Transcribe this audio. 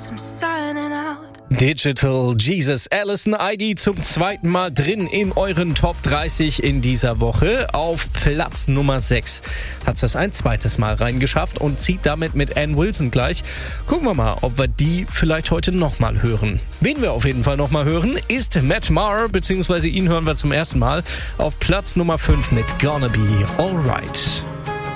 Digital Jesus, Alison ID zum zweiten Mal drin in euren Top 30 in dieser Woche. Auf Platz Nummer 6 hat es das ein zweites Mal reingeschafft und zieht damit mit Ann Wilson gleich. Gucken wir mal, ob wir die vielleicht heute nochmal hören. Wen wir auf jeden Fall nochmal hören, ist Matt Maher, beziehungsweise ihn hören wir zum ersten Mal auf Platz Nummer 5 mit Gonna Be Alright.